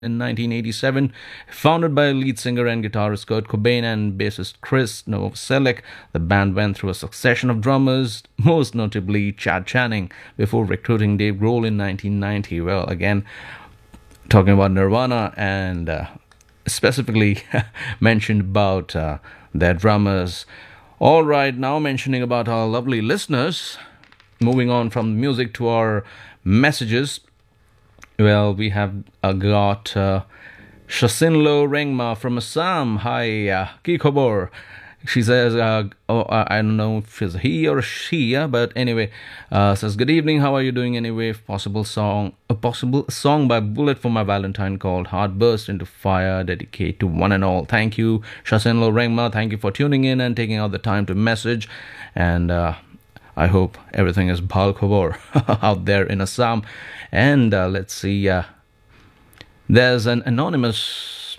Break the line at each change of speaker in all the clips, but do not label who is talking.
in 1987, founded by lead singer and guitarist Kurt Cobain and bassist Chris Novoselic. The band went through a succession of drummers, most notably Chad Channing, before recruiting Dave Grohl in 1990. Well, again, talking about Nirvana and specifically mentioned about their drummers. All right, now mentioning about our lovely listeners. Moving on from music to our messages. Well, we have got Shasinlo Rengma from Assam. Hi, ki khobor. She says, I don't know if it's he or she, but anyway, says, good evening, how are you doing anyway? If a possible song by Bullet for My Valentine called Heart Burst into Fire, dedicate to one and all. Thank you, Shasinlo Rengma. Thank you for tuning in and taking out the time to message. And I hope everything is bhal khobor out there in Assam. And let's see, there's an anonymous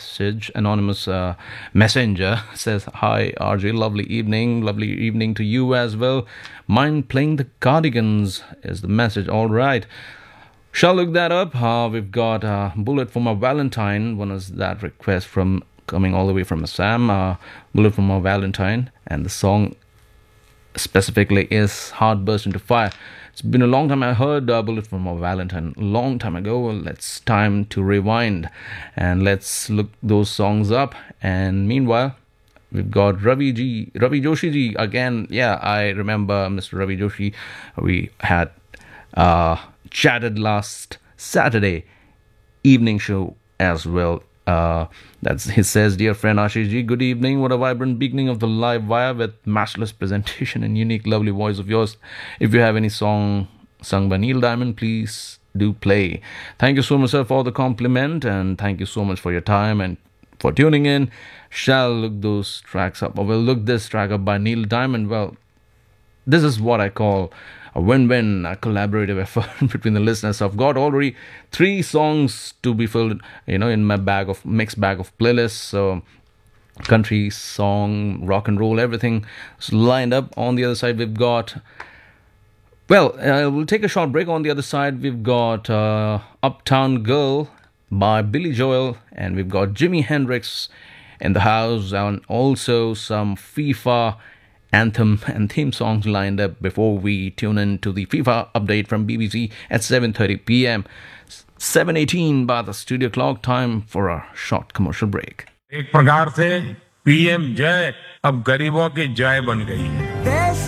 messenger says, hi RJ, lovely evening to you as well. Mind playing the Cardigans is the message. All right, shall look that up. We've got Bullet for My Valentine. One is that request from coming all the way from Assam. Bullet for My Valentine, and the song specifically is Heart Burst into Fire. It's been a long time. I heard Bullet for My Valentine a long time ago. Well, it's time to rewind and let's look those songs up. And meanwhile, we've got Ravi Joshi ji again. Yeah, I remember Mr. Ravi Joshi. We had chatted last Saturday evening show as well. He says, dear friend Ashish ji, good evening. What a vibrant beginning of the live wire with matchless presentation and unique, lovely voice of yours. If you have any song sung by Neil Diamond, please do play. Thank you so much, sir, for the compliment, and thank you so much for your time and for tuning in. Shall look those tracks up, or we'll look this track up by Neil Diamond. Well, this is what I call a win-win, a collaborative effort between the listeners. I've got already 3 songs to be filled, in my mixed bag of playlists. So country, song, rock and roll, everything is lined up. On the other side, we've got, we'll take a short break. On the other side, we've got Uptown Girl by Billy Joel, and we've got Jimi Hendrix in the house, and also some FIFA anthem and theme songs lined up before we tune in to the FIFA update from BBC at 7:30 p.m. 7:18 by the studio clock. Time for a short commercial break.
एक प्रकार से PM जय अब गरीबों की जय बन गई है।